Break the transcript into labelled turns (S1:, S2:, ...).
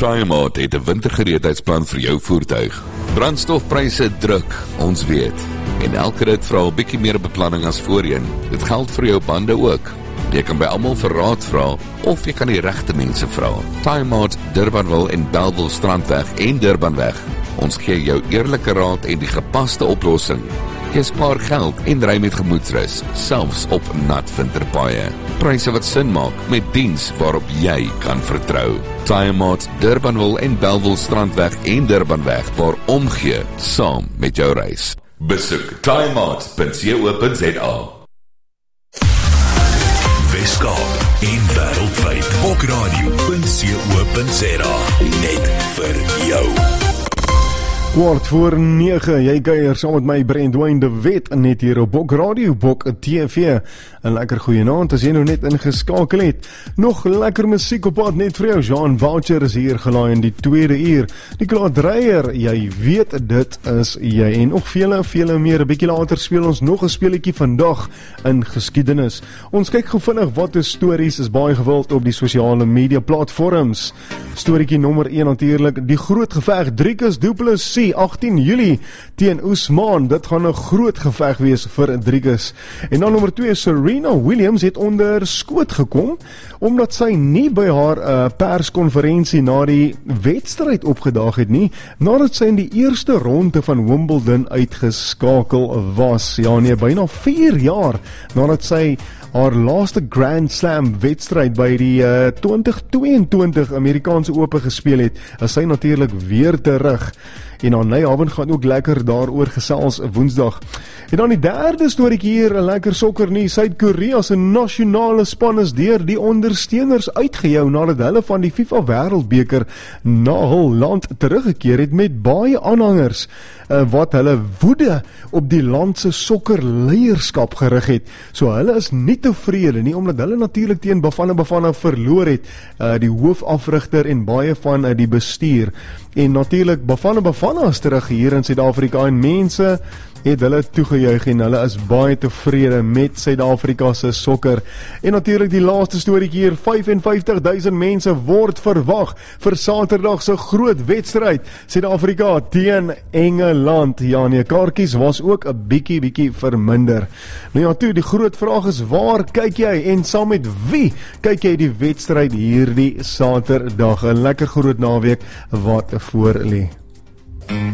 S1: Tiamat het 'n wintergereedheidsplan vir jou voertuig. Brandstofpryse druk, ons weet. En elke rit vra 'n bietjie meer beplanning as voorheen. Dit geld vir jou bande ook. Jy kan by almal vir raad vra, of jy kan die regte mense vra. Tiamat, Durbanville en Bellville Strandweg en Durbanweg. Ons gee jou eerlike raad en die gepaste oplossing. Jy spaar geld en ry met gemoedsrus, selfs op nat winterpaaie. Pryse wat sin maak met diens waarop jy kan vertrou. Tiamat, Durbanville en Bellville Strandweg en Durbanweg, waar omgee saam met jou reis. Besoek tiamat.co.za.
S2: Weskaap en wêreldwyd op radio.co.za. Net vir jou.
S3: 8:45, jy kuier saam met my Brandwyn de Wet net hier op Bok Radio, Bok TV. 'n Lekker goeienaand as jy nou net ingeskakel het. Nog lekker musiek op pad net vir jou. Jean Voucher is hier gelaai in die tweede uur. Die Klaardreier, jy weet dit is jy. En nog vele meer. 'n Bietjie later speel ons nog 'n speletjie vandag in geskiedenis. Ons kyk gou vinnig wat die stories is baie gewild op die sosiale media platforms. Storieetjie nommer 1 natuurlik, die groot geveg Dricus du Plessis 18 Julie teen Usman. Dit gaan 'n groot geveg wees vir Dricus. En dan nommer 2, Serena Williams het onder skoot gekom omdat sy nie by haar perskonferensie na die wedstryd opgedaag het nie, nadat sy in die eerste ronde van Wimbledon uitgeskakel was. Ja nee, byna 4 jaar nadat sy haar laaste Grand Slam wedstryd by die 2022 Amerikaanse Ope gespeel het, is sy natuurlik weer terug. En aan Nijhaven gaan ook lekker daaroor gesels Woensdag. En dan die derde storieetjie hier, 'n lekker sokker nie. Suid-Korea se nasionale span is deur die ondersteuners uitgejou nadat hulle van die FIFA Wêreldbeker na hul land teruggekeer het met baie aanhangers wat hulle woede op die land se sokkerleierskap gerig het. So hulle is nie tevrede nie, omdat hulle natuurlik teen Bafana verloor het, die hoofafrigter en baie van die bestuur. En natuurlik Bafana is terug hier in Suid-Afrika en mense het hulle toegejuig en hulle is baie tevrede met Suid-Afrika se sokker. En natuurlik die laaste storieetjie hier, 55,000 mense word verwag vir Saterdag se groot wedstryd, Suid-Afrika teen Engeland. Ja nee, kaartjies was ook 'n bietjie verminder. Nou ja, toe, die groot vraag is, waar kyk jy en saam met wie kyk jy die wedstryd hierdie Saterdag? 'n lekker groot naweek wat voor lê.